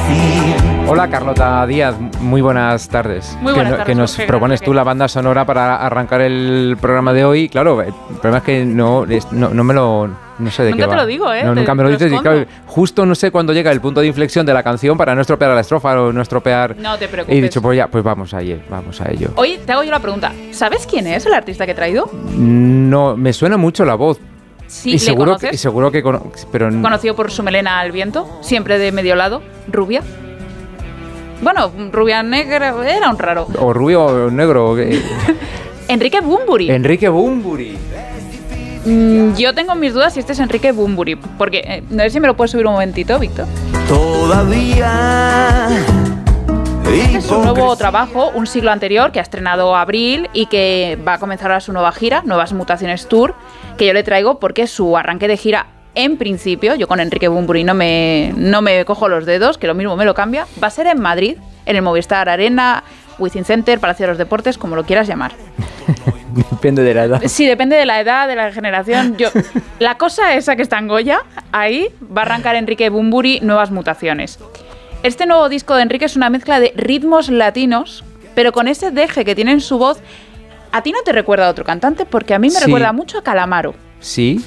Hola Carlota Díaz, muy buenas tardes. Muy buenas tardes, que nos Jorge, propones tú la banda sonora para arrancar el programa de hoy. Claro, el problema es que no me lo... No sé de qué va. Nunca te lo digo, ¿eh? No, nunca me lo dices. Y claro, justo no sé cuándo llega el punto de inflexión de la canción para no estropear la estrofa o no estropear... No te preocupes. Y he dicho, pues ya, pues vamos a ello. Hoy te hago yo la pregunta. ¿Sabes quién es el artista que he traído? No, me suena mucho la voz. Sí, y ¿le seguro conoces? que, seguro que pero Conocido por su melena al viento, siempre de medio lado, rubia. Bueno, rubia negra, era un raro. O rubio o negro. Enrique Bunbury. Enrique Bunbury. Yo tengo mis dudas si este es Enrique Bunbury, porque no sé si me lo puedes subir un momentito, Víctor. Todavía. Este es un nuevo trabajo, un siglo anterior, que ha estrenado Abril y que va a comenzar ahora su nueva gira, Nuevas Mutaciones Tour, que yo le traigo porque su arranque de gira, en principio, yo con Enrique Bunbury no me cojo los dedos, que lo mismo me lo cambia, va a ser en Madrid, en el Movistar Arena, Wizzing Center, Palacio de los Deportes, como lo quieras llamar. Depende de la edad. Sí, depende de la edad, de la generación. La cosa esa que está en Goya, ahí va a arrancar Enrique Bunbury, Nuevas Mutaciones. Este nuevo disco de Enrique es una mezcla de ritmos latinos, pero con ese deje que tiene en su voz. ¿A ti no te recuerda a otro cantante? Porque a mí me recuerda mucho a Calamaro. Sí,